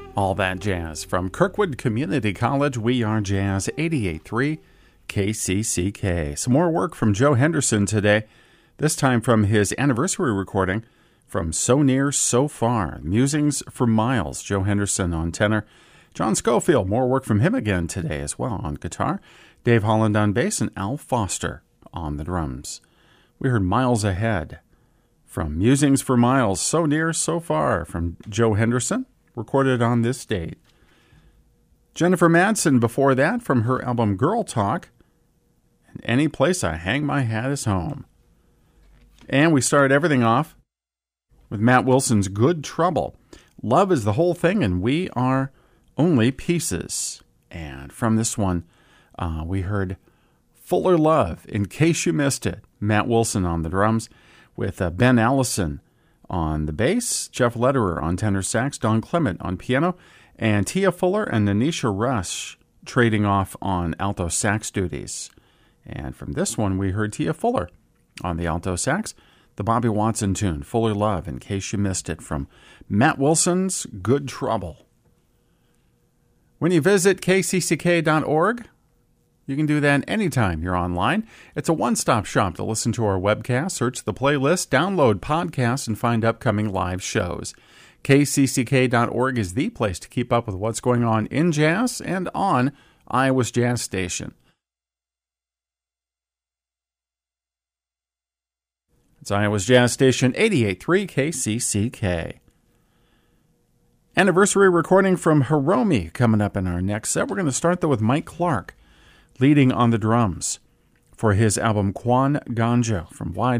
All that jazz from Kirkwood Community College. We are Jazz 88.3 KCCK. Some more work from Joe Henderson today, this time from his anniversary recording from So Near, So Far. Musings for Miles, Joe Henderson on tenor. John Schofield, more work from him again today as well on guitar. Dave Holland on bass and Al Foster on the drums. We heard Miles Ahead from Musings for Miles, So Near, So Far from Joe Henderson, recorded on this date. Jennifer Madsen before that from her album Girl Talk, and Any Place I Hang My Hat Is Home. And we started everything off with Matt Wilson's Good Trouble. Love is the whole thing and we are only pieces. And from this one, we heard Fuller Love, In Case You Missed It. Matt Wilson on the drums with Ben Allison on the bass, Jeff Lederer on tenor sax, Don Clement on piano, and Tia Fuller and Nanisha Rush trading off on alto sax duties. And from this one, we heard Tia Fuller on the alto sax, the Bobby Watson tune, Fuller Love, In Case You Missed It, from Matt Wilson's Good Trouble. When you visit kcck.org, you can do that anytime you're online. It's a one-stop shop to listen to our webcast, search the playlist, download podcasts, and find upcoming live shows. kcck.org is the place to keep up with what's going on in jazz and on Iowa's Jazz Station. It's Iowa's Jazz Station, 88.3 KCCK. Anniversary recording from Hiromi coming up in our next set. We're going to start, though, with Mike Clark leading on the drums for his album Kwan Ganjo from Wide